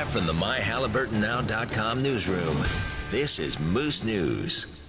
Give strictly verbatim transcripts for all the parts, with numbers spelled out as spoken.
Live from the my halliburton now dot com newsroom, this is Moose News.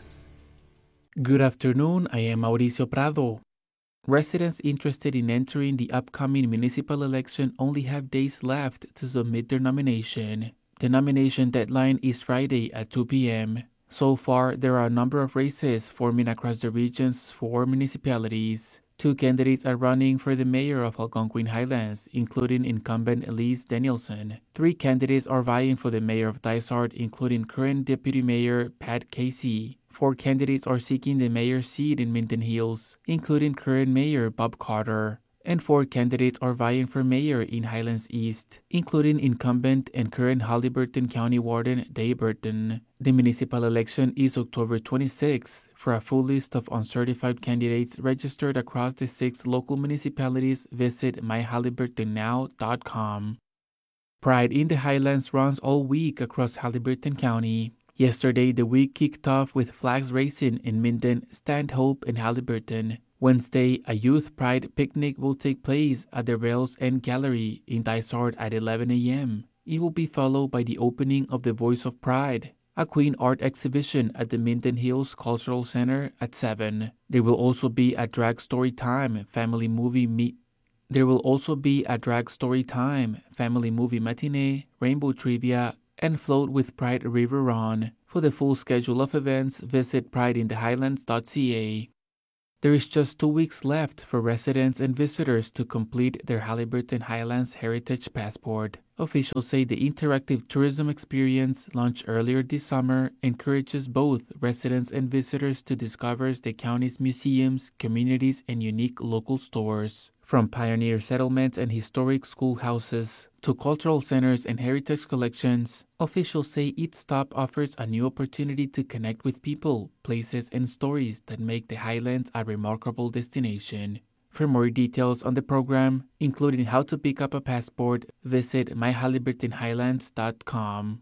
Good afternoon, I am Mauricio Prado. Residents interested in entering the upcoming municipal election only have days left to submit their nomination. The nomination deadline is Friday at two p.m. So far, there are a number of races forming across the region's four municipalities. Two candidates are running for the mayor of Algonquin Highlands, including incumbent Elise Danielson. Three candidates are vying for the mayor of Dysart, including current Deputy Mayor Pat Casey. Four candidates are seeking the mayor's seat in Minden Hills, including current Mayor Bob Carter. And four candidates are vying for mayor in Highlands East, including incumbent and current Haliburton County Warden Dave Burton. The municipal election is October twenty-sixth. For a full list of uncertified candidates registered across the six local municipalities, visit my halliburton now dot com. Pride in the Highlands runs all week across Haliburton County. Yesterday, the week kicked off with flags racing in Minden, Stanhope, and Haliburton. Wednesday, a youth pride picnic will take place at the Rails End Gallery in Dysart at eleven a.m. It will be followed by the opening of the Voice of Pride, a Queen art exhibition at the Minden Hills Cultural Center at seven. There will also be a drag story time family movie meet. There will also be a drag story time family movie matinee, rainbow trivia, and float with Pride River Run. For the full schedule of events, visit pride in the highlands dot c a. There is just two weeks left for residents and visitors to complete their Haliburton Highlands Heritage Passport. Officials say the interactive tourism experience, launched earlier this summer, encourages both residents and visitors to discover the county's museums, communities, and unique local stores. From pioneer settlements and historic schoolhouses to cultural centers and heritage collections, officials say each stop offers a new opportunity to connect with people, places, and stories that make the Highlands a remarkable destination. For more details on the program, including how to pick up a passport, visit my halliburton highlands dot com.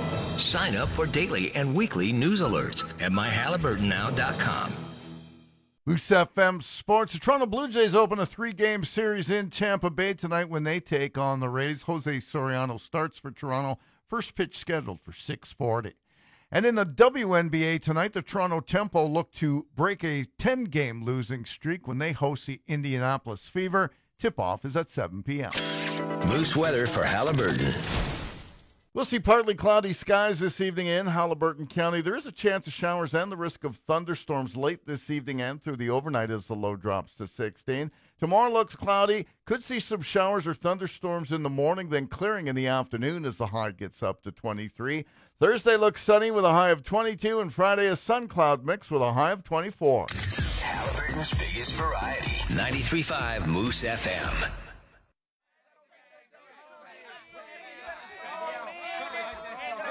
Sign up for daily and weekly news alerts at my halliburton now dot com. Moose F M Sports. The Toronto Blue Jays open a three-game series in Tampa Bay tonight when they take on the Rays. Jose Soriano starts for Toronto. First pitch scheduled for six forty. And in the W N B A tonight, the Toronto Tempo look to break a ten-game losing streak when they host the Indianapolis Fever. Tip-off is at seven p.m. Moose weather for Haliburton. We'll see partly cloudy skies this evening in Haliburton County. There is a chance of showers and the risk of thunderstorms late this evening and through the overnight as the low drops to sixteen. Tomorrow looks cloudy. Could see some showers or thunderstorms in the morning, then clearing in the afternoon as the high gets up to twenty-three. Thursday looks sunny with a high of twenty-two, and Friday a sun cloud mix with a high of twenty-four. Haliburton's biggest variety. ninety-three point five Moose F M.